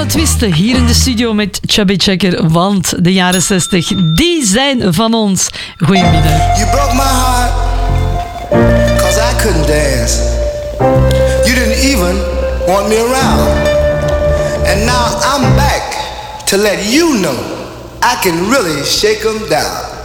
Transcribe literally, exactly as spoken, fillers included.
alle twisten hier in de studio met Chubby Checker, want de jaren zestig, die zijn van ons. Goedemiddag. You broke my heart, cause I couldn't dance. You didn't even want me around. And now I'm back to let you know I can really shake 'em down.